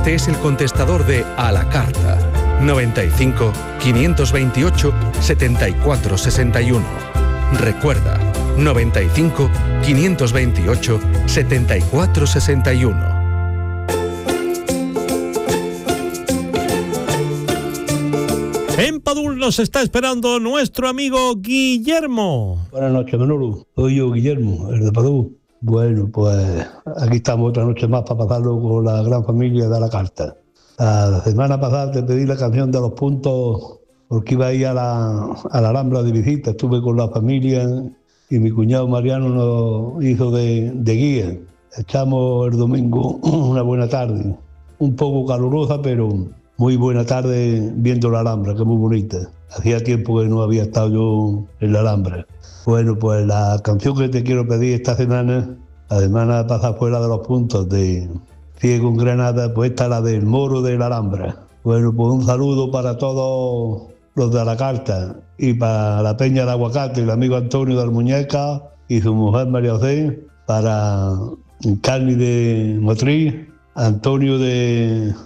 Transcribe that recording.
Este es el contestador de A la Carta. 95 528 74 61. Recuerda, 95 528 74 61. En Padul nos está esperando nuestro amigo Guillermo. Buenas noches, Manolo. Soy yo, Guillermo, el de Padul. Bueno, pues aquí estamos otra noche más para pasarlo con la gran familia de A la Carta. La semana pasada te pedí la canción de los puntos porque iba a ir a la Alhambra de visita. Estuve con la familia y mi cuñado Mariano nos hizo de guía. Echamos el domingo una buena tarde, un poco calurosa, pero muy buena tarde viendo la Alhambra, que es muy bonita. Hacía tiempo que no había estado yo en la Alhambra. Bueno, pues la canción que te quiero pedir esta semana, la semana pasada fue la de los puntos de Ciego en Granada, pues esta es la del Moro de la Alhambra. Bueno, pues un saludo para todos los de A la Carta y para la Peña de Aguacate, el amigo Antonio de Almuñeca y su mujer María José, para Carni de Motriz, Antonio de